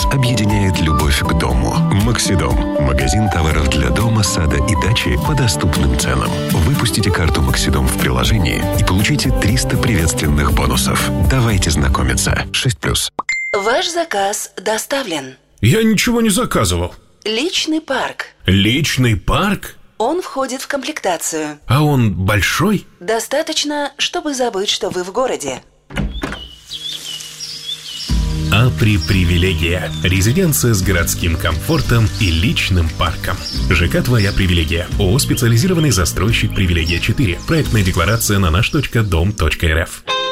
вас объединяет любовь к дому. Максидом. Магазин товаров для дома, сада и дачи по доступным ценам. Выпустите карту Максидом в приложении и получите 300 приветственных бонусов. Давайте знакомиться. 6+. Ваш заказ доставлен. Я ничего не заказывал. Личный парк. Личный парк? Он входит в комплектацию. А он большой? Достаточно, чтобы забыть, что вы в городе. Апри-привилегия. Резиденция с городским комфортом и личным парком. ЖК «Твоя привилегия». ООО «Специализированный застройщик Привилегия 4». Проектная декларация на наш.дом.рф.